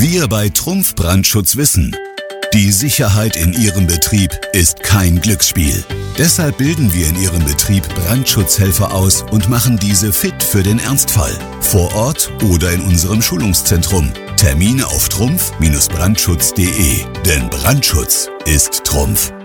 Wir bei Trumpf Brandschutz wissen, die Sicherheit in Ihrem Betrieb ist kein Glücksspiel. Deshalb bilden wir in Ihrem Betrieb Brandschutzhelfer aus und machen diese fit für den Ernstfall. Vor Ort oder in unserem Schulungszentrum. Termine auf trumpf-brandschutz.de. Denn Brandschutz ist Trumpf.